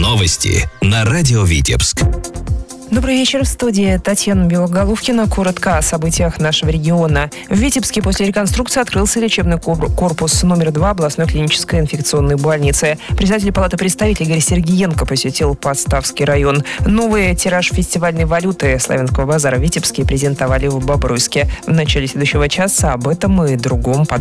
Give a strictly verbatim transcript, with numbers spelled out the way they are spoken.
Новости на радио Витебск. Добрый вечер, в студии Татьяна Белоголовкина. Коротко о событиях нашего региона. В Витебске после реконструкции открылся лечебный корпус номер два областной клинической инфекционной больницы. Председатель Палаты представителей Игорь Сергиенко посетил Подставский район. Новый тираж фестивальной валюты Славянского базара в Витебске презентовали в Бобруйске. В начале следующего часа об этом и другом подробно.